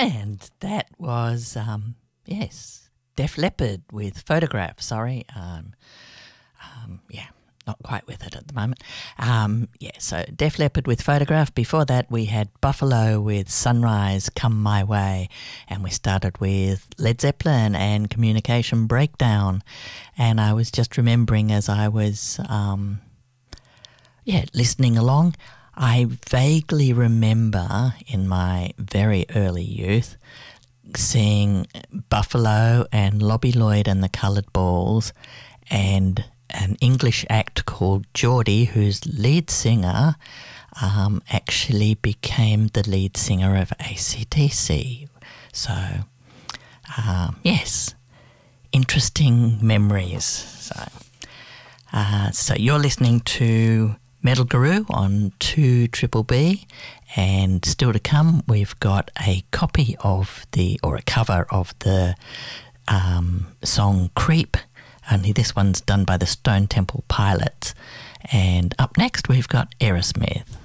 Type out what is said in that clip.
And that was, yes, Def Leppard with Photograph. Sorry. Yeah, not quite with it at the moment. So Def Leppard with Photograph. Before that, we had Buffalo with Sunrise Come My Way. And we started with Led Zeppelin and Communication Breakdown. And I was just remembering as I was, listening along, I vaguely remember in my very early youth seeing Buffalo and Lobby Lloyd and the Coloured Balls and an English act called Geordie, whose lead singer actually became the lead singer of AC/DC. So, yes, interesting memories. So you're listening to Metal Guru on 2BBB, and still to come we've got a copy of a cover of the song Creep, only this one's done by the Stone Temple Pilots. And up next we've got Aerosmith.